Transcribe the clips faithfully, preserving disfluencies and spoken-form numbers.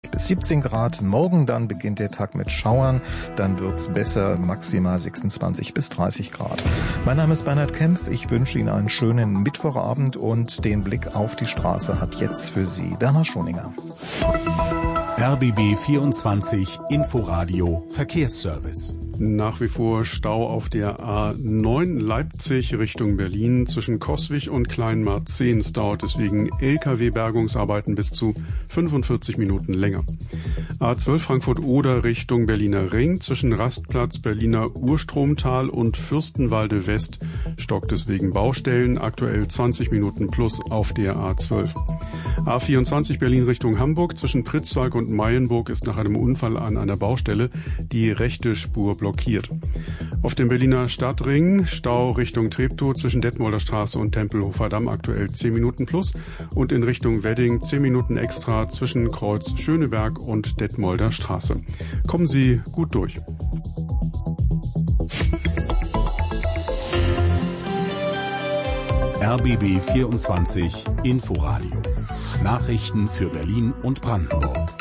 Bis siebzehn Grad. Morgen dann beginnt der Tag mit Schauern. Dann wird's besser, maximal sechsundzwanzig bis dreißig Grad. Mein Name ist Bernhard Kempf. Ich wünsche Ihnen einen schönen Mittwochabend und den Blick auf die Straße hat jetzt für Sie Bernhard Schoninger. R B B vierundzwanzig Inforadio Verkehrsservice. Nach wie vor Stau auf der A neun Leipzig Richtung Berlin zwischen Coswig und Kleinmarzehn dauert deswegen L K W-Bergungsarbeiten bis zu fünfundvierzig Minuten länger. A zwölf Frankfurt-Oder Richtung Berliner Ring zwischen Rastplatz Berliner Urstromtal und Fürstenwalde West stockt es wegen Baustellen, aktuell zwanzig Minuten plus auf der A zwölf. A vierundzwanzig Berlin Richtung Hamburg zwischen Pritzwalk und Mayenburg ist nach einem Unfall an einer Baustelle die rechte Spur blockiert. Auf dem Berliner Stadtring Stau Richtung Treptow zwischen Detmolder Straße und Tempelhofer Damm aktuell zehn Minuten plus und in Richtung Wedding zehn Minuten extra zwischen Kreuz Schöneberg und Detmolder Straße. Kommen Sie gut durch. R B B vierundzwanzig Inforadio. Nachrichten für Berlin und Brandenburg.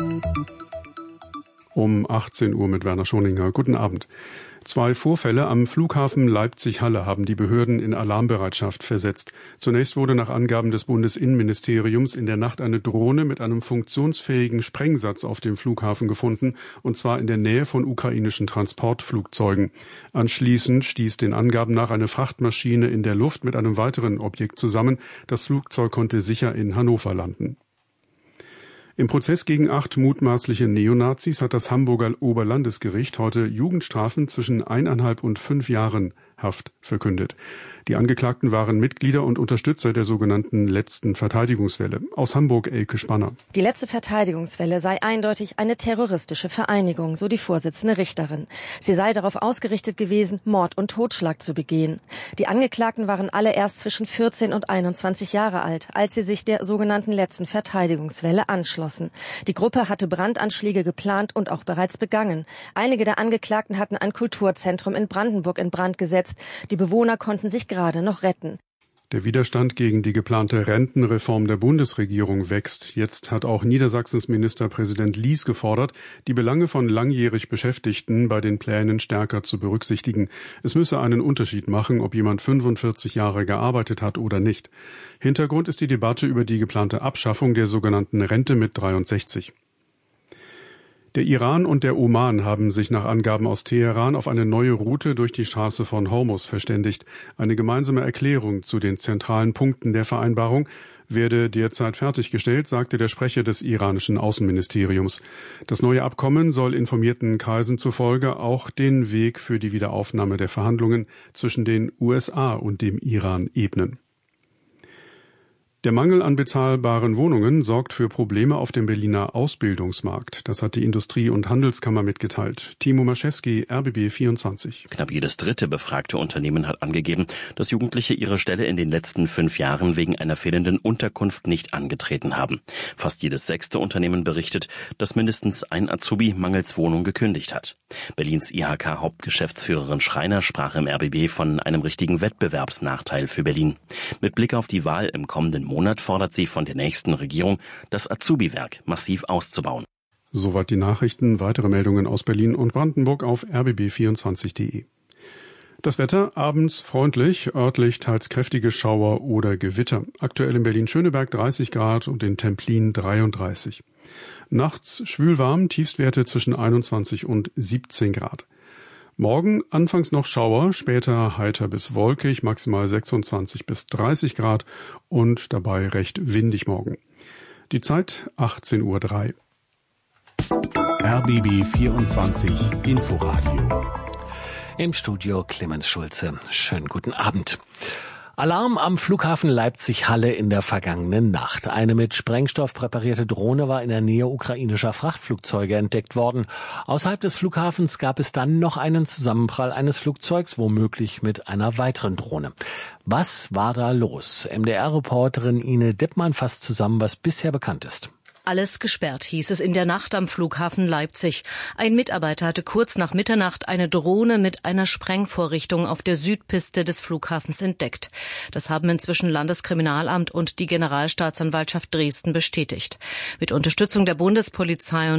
Um achtzehn Uhr mit Werner Schoninger. Guten Abend. Zwei Vorfälle am Flughafen Leipzig-Halle haben die Behörden in Alarmbereitschaft versetzt. Zunächst wurde nach Angaben des Bundesinnenministeriums in der Nacht eine Drohne mit einem funktionsfähigen Sprengsatz auf dem Flughafen gefunden, und zwar in der Nähe von ukrainischen Transportflugzeugen. Anschließend stieß den Angaben nach eine Frachtmaschine in der Luft mit einem weiteren Objekt zusammen. Das Flugzeug konnte sicher in Hannover landen. Im Prozess gegen acht mutmaßliche Neonazis hat das Hamburger Oberlandesgericht heute Jugendstrafen zwischen eineinhalb und fünf Jahren Haft verkündet. Die Angeklagten waren Mitglieder und Unterstützer der sogenannten letzten Verteidigungswelle. Aus Hamburg Elke Spanner. Die letzte Verteidigungswelle sei eindeutig eine terroristische Vereinigung, so die Vorsitzende Richterin. Sie sei darauf ausgerichtet gewesen, Mord und Totschlag zu begehen. Die Angeklagten waren alle erst zwischen vierzehn und einundzwanzig Jahre alt, als sie sich der sogenannten letzten Verteidigungswelle anschlossen. Die Gruppe hatte Brandanschläge geplant und auch bereits begangen. Einige der Angeklagten hatten ein Kulturzentrum in Brandenburg in Brand gesetzt. Die Bewohner konnten sich gerade noch retten. Der Widerstand gegen die geplante Rentenreform der Bundesregierung wächst. Jetzt hat auch Niedersachsens Ministerpräsident Lies gefordert, die Belange von langjährig Beschäftigten bei den Plänen stärker zu berücksichtigen. Es müsse einen Unterschied machen, ob jemand fünfundvierzig Jahre gearbeitet hat oder nicht. Hintergrund ist die Debatte über die geplante Abschaffung der sogenannten Rente mit dreiundsechzig. Der Iran und der Oman haben sich nach Angaben aus Teheran auf eine neue Route durch die Straße von Hormuz verständigt. Eine gemeinsame Erklärung zu den zentralen Punkten der Vereinbarung werde derzeit fertiggestellt, sagte der Sprecher des iranischen Außenministeriums. Das neue Abkommen soll informierten Kreisen zufolge auch den Weg für die Wiederaufnahme der Verhandlungen zwischen den U S A und dem Iran ebnen. Der Mangel an bezahlbaren Wohnungen sorgt für Probleme auf dem Berliner Ausbildungsmarkt. Das hat die Industrie- und Handelskammer mitgeteilt. Timo Maschewski, R B B vierundzwanzig. Knapp jedes dritte befragte Unternehmen hat angegeben, dass Jugendliche ihre Stelle in den letzten fünf Jahren wegen einer fehlenden Unterkunft nicht angetreten haben. Fast jedes sechste Unternehmen berichtet, dass mindestens ein Azubi mangels Wohnung gekündigt hat. Berlins I H K-Hauptgeschäftsführerin Schreiner sprach im R B B von einem richtigen Wettbewerbsnachteil für Berlin. Mit Blick auf die Wahl im kommenden Monat fordert sie von der nächsten Regierung, das Azubi-Werk massiv auszubauen. Soweit die Nachrichten. Weitere Meldungen aus Berlin und Brandenburg auf r b b vierundzwanzig punkt de. Das Wetter abends freundlich, örtlich teils kräftige Schauer oder Gewitter. Aktuell in Berlin-Schöneberg dreißig Grad und in Templin dreiunddreißig. Nachts schwülwarm, Tiefstwerte zwischen einundzwanzig und siebzehn Grad. Morgen anfangs noch Schauer, später heiter bis wolkig, maximal sechsundzwanzig bis dreißig Grad und dabei recht windig morgen. Die Zeit achtzehn Uhr drei. R B B vierundzwanzig Inforadio. Im Studio Clemens Schulze. Schönen guten Abend. Alarm am Flughafen Leipzig-Halle in der vergangenen Nacht. Eine mit Sprengstoff präparierte Drohne war in der Nähe ukrainischer Frachtflugzeuge entdeckt worden. Außerhalb des Flughafens gab es dann noch einen Zusammenprall eines Flugzeugs, womöglich mit einer weiteren Drohne. Was war da los? M D R-Reporterin Ine Deppmann fasst zusammen, was bisher bekannt ist. Alles gesperrt, hieß es in der Nacht am Flughafen Leipzig. Ein Mitarbeiter hatte kurz nach Mitternacht eine Drohne mit einer Sprengvorrichtung auf der Südpiste des Flughafens entdeckt. Das haben inzwischen Landeskriminalamt und die Generalstaatsanwaltschaft Dresden bestätigt. Mit Unterstützung der Bundespolizei